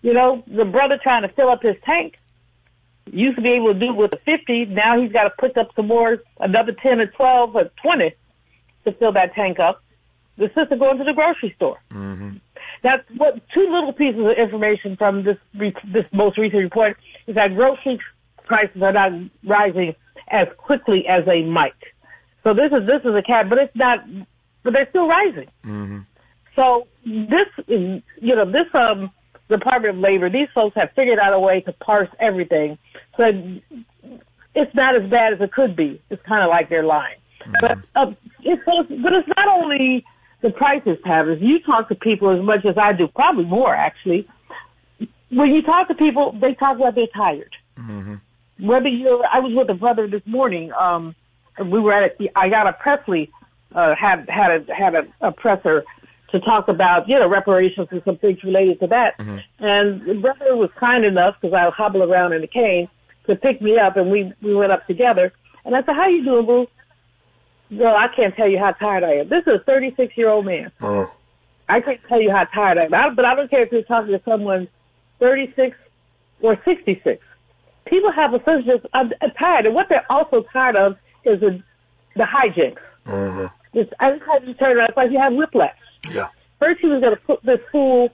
You know, the brother trying to fill up his tank used to be able to do it with a 50. Now he's got to put up some more, another 10 or 12 or 20 to fill that tank up. The sister going to the grocery store. Mm-hmm. That's what two little pieces of information from this most recent report is that grocery prices are not rising as quickly as they might. So this is a cap, but it's not, but they're still rising. Mm-hmm. So this is, this Department of Labor, these folks have figured out a way to parse everything. So it's not as bad as it could be. It's kind of like they're lying. Mm-hmm. But it's not only the prices, Tavis. You talk to people as much as I do, probably more actually. When you talk to people, they talk about they're tired. Mm-hmm. I was with a brother this morning. We were I got a Presley, had a presser to talk about, reparations and some things related to that. Mm-hmm. And the brother was kind enough, because I hobble around in a cane, to pick me up, and we went up together. And I said, "How you doing, boo?" Girl, I can't tell you how tired I am. This is a 36-year-old man. Oh. I can't tell you how tired I am. But I don't care if you're talking to someone 36 or 66. People have a sense of tired. And what they're also tired of is the hijinks. Mm-hmm. I just had to turn around. It's like you have whiplash. Yeah. First, he was going to put this fool,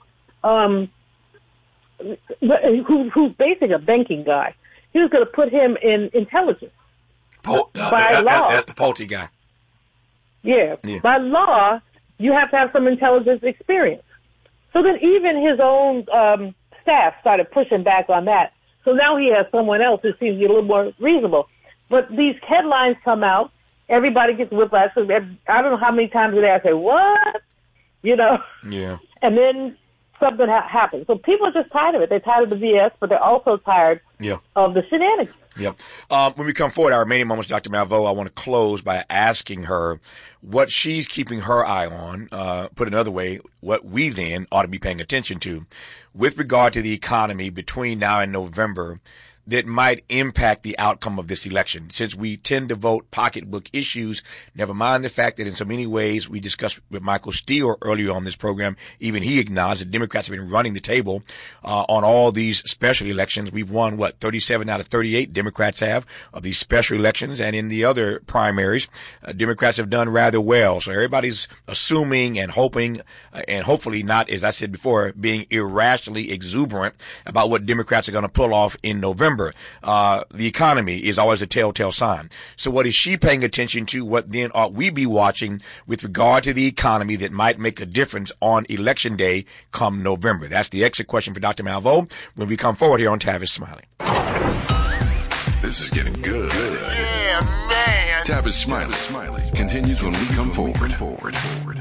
who's basically a banking guy, he was going to put him in intelligence. By law. That's the Pulte guy. Yeah. By law, you have to have some intelligence experience. So then even his own staff started pushing back on that. So now he has someone else who seems to be a little more reasonable. But these headlines come out, everybody gets whiplash. I don't know how many times a day I say, "What?" Yeah. And then something happens. So people are just tired of it. They're tired of the BS, but they're also tired of the shenanigans. Yep. When we come forward, our remaining moments, Dr. Malveaux, I want to close by asking her what she's keeping her eye on. Put another way, what we then ought to be paying attention to with regard to the economy between now and November that might impact the outcome of this election. Since we tend to vote pocketbook issues, never mind the fact that in so many ways we discussed with Michael Steele earlier on this program, even he acknowledged that Democrats have been running the table on all these special elections. We've won, 37 out of 38 Democrats have of these special elections, and in the other primaries, Democrats have done rather well. So everybody's assuming and hoping, and hopefully not, as I said before, being irrationally exuberant about what Democrats are going to pull off in November. The economy is always a telltale sign. So what is she paying attention to? What then ought we be watching with regard to the economy that might make a difference on Election Day come November? That's the exit question for Dr. Malveaux when we come forward here on Tavis Smiley. This is getting good. Yeah, man. Tavis Smiley continues when we come forward.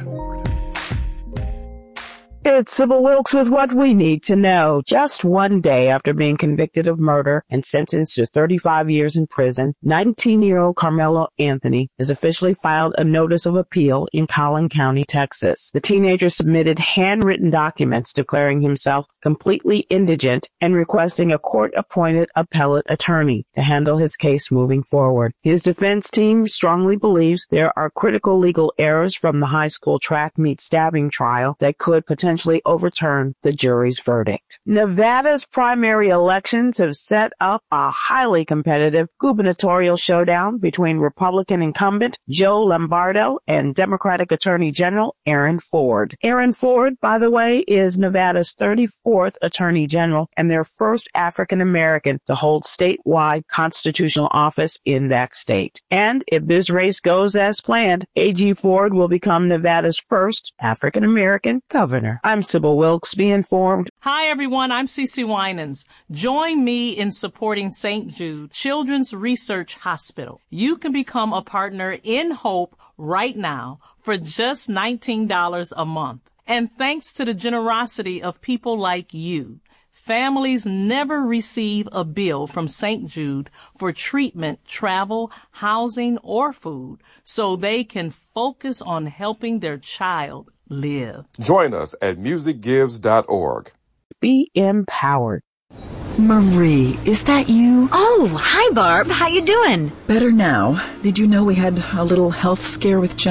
It's Sybil Wilkes with what we need to know. Just one day after being convicted of murder and sentenced to 35 years in prison, 19-year-old Carmelo Anthony has officially filed a notice of appeal in Collin County, Texas. The teenager submitted handwritten documents declaring himself completely indigent and requesting a court-appointed appellate attorney to handle his case moving forward. His defense team strongly believes there are critical legal errors from the high school track meet stabbing trial that could potentially overturn the jury's verdict. Nevada's primary elections have set up a highly competitive gubernatorial showdown between Republican incumbent Joe Lombardo and Democratic Attorney General Aaron Ford. Aaron Ford, by the way, is Nevada's 34th Attorney General and their first African American to hold statewide constitutional office in that state. And if this race goes as planned, A.G. Ford will become Nevada's first African American governor. I'm Sybil Wilkes. Be informed. Hi, everyone. I'm Cece Winans. Join me in supporting St. Jude Children's Research Hospital. You can become a partner in Hope right now for just $19 a month. And thanks to the generosity of people like you, families never receive a bill from St. Jude for treatment, travel, housing, or food, so they can focus on helping their child live. Join us at musicgives.org. Be empowered. Marie, is that you? Oh, hi, Barb. How you doing? Better now. Did you know we had a little health scare with Jeff?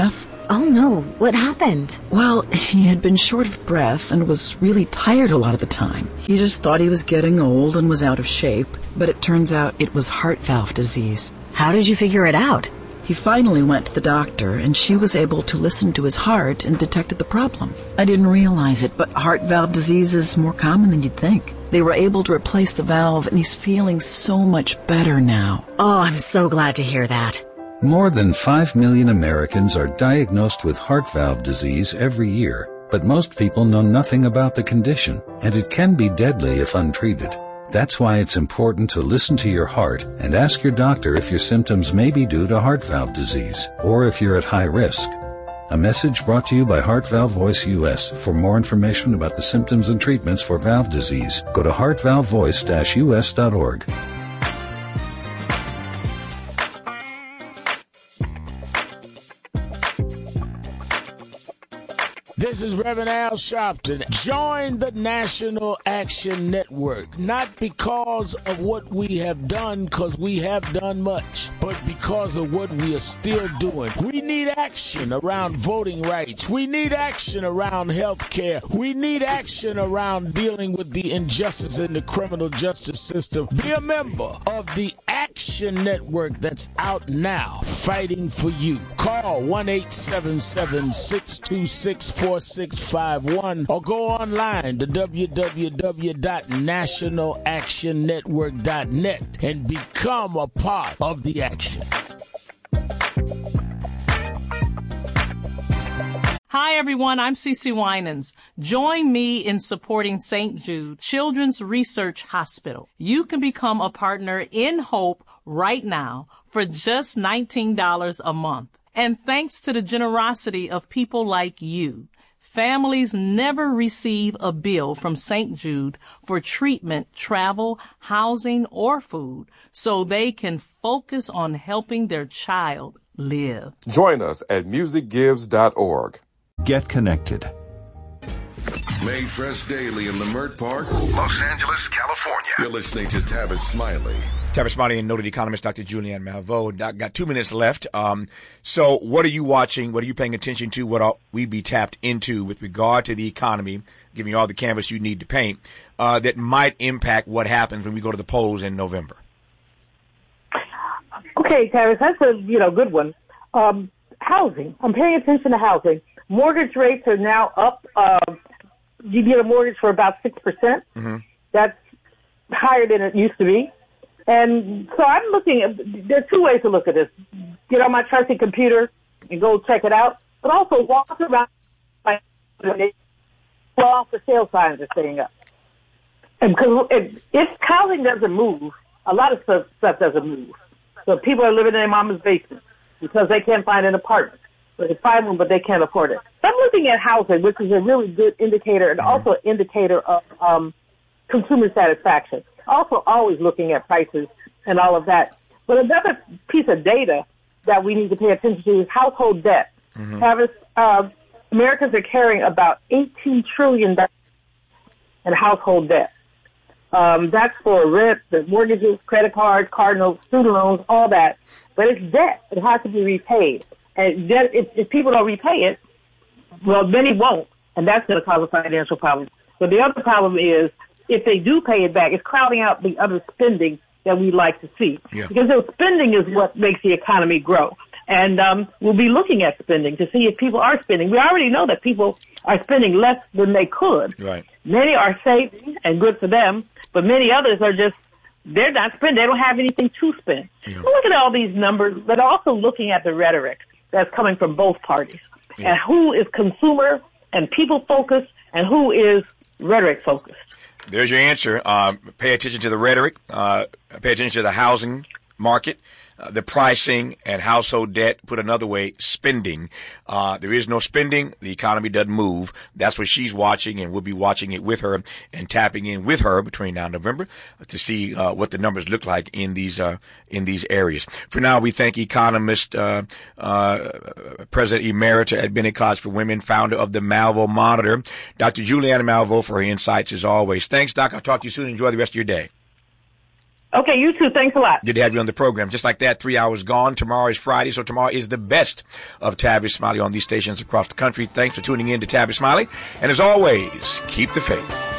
Oh no, what happened? Well, he had been short of breath and was really tired a lot of the time. He just thought he was getting old and was out of shape, but it turns out it was heart valve disease. How did you figure it out? He finally went to the doctor, and she was able to listen to his heart and detected the problem. I didn't realize it, but heart valve disease is more common than you'd think. They were able to replace the valve, and he's feeling so much better now. Oh, I'm so glad to hear that. More than 5 million Americans are diagnosed with heart valve disease every year, but most people know nothing about the condition, and it can be deadly if untreated. That's why it's important to listen to your heart and ask your doctor if your symptoms may be due to heart valve disease or if you're at high risk. A message brought to you by Heart Valve Voice US. For more information about the symptoms and treatments for valve disease, go to heartvalvevoice-us.org. This is Reverend Al Sharpton. Join the National Action Network, not because of what we have done, because we have done much, but because of what we are still doing. We need action around voting rights. We need action around health care. We need action around dealing with the injustice in the criminal justice system. Be a member of the Action Network that's out now, fighting for you. Call 1-877-626-4651 or go online to www.nationalactionnetwork.net and become a part of the action. Hi, everyone. I'm CeCe Winans. Join me in supporting St. Jude Children's Research Hospital. You can become a partner in Hope right now for just $19 a month. And thanks to the generosity of people like you, families never receive a bill from St. Jude for treatment, travel, housing, or food, so they can focus on helping their child live. Join us at musicgives.org. Get connected. Made fresh daily in Leimert Park, Los Angeles, California. You're listening to Tavis Smiley. Tavis Smiley and noted economist Dr. Julianne Malveaux. Got 2 minutes left. So what are you watching? What are you paying attention to? What ought we be tapped into with regard to the economy, giving you all the canvas you need to paint, that might impact what happens when we go to the polls in November? Okay, Tavis, that's a good one. Housing. I'm paying attention to housing. Mortgage rates are now up. You get a mortgage for about 6%. Mm-hmm. That's higher than it used to be. And so I'm looking at, there are two ways to look at this. Get on my trusty computer and go check it out, but also walk around while for sale signs are staying up. And because if housing doesn't move, a lot of stuff doesn't move. So people are living in their mama's basement because they can't find an apartment. So they find one, but they can't afford it. So I'm looking at housing, which is a really good indicator and also an indicator of consumer satisfaction. Also always looking at prices and all of that. But another piece of data that we need to pay attention to is household debt. Mm-hmm. Americans are carrying about $18 trillion in household debt. That's for rent, the mortgages, credit cards, car notes, student loans, all that. But it's debt. It has to be repaid. And debt, if people don't repay it, well, many won't. And that's going to cause a financial problem. But the other problem is, if they do pay it back, it's crowding out the other spending that we like to see. Yeah. Because the spending is what makes the economy grow. And we'll be looking at spending to see if people are spending. We already know that people are spending less than they could. Right. Many are saving, and good for them, but many others are just, they're not spending. They don't have anything to spend. Yeah. So look at all these numbers, but also looking at the rhetoric that's coming from both parties. Yeah. And who is consumer and people-focused and who is rhetoric-focused. There's your answer. Pay attention to the rhetoric. Pay attention to the housing market, the pricing, and household debt. Put another way, spending. There is no spending. The economy doesn't move. That's what she's watching, and we'll be watching it with her and tapping in with her between now and November to see what the numbers look like in these areas. For now, we thank economist President Emerita at Bennett College for Women, founder of the Malveaux Monitor, Dr. Julianne Malveaux, for her insights as always. Thanks, Doc. I'll talk to you soon. Enjoy the rest of your day. Okay, you too. Thanks a lot. Good to have you on the program. Just like that, 3 hours gone. Tomorrow is Friday, so tomorrow is the best of Tavis Smiley on these stations across the country. Thanks for tuning in to Tavis Smiley. And as always, keep the faith.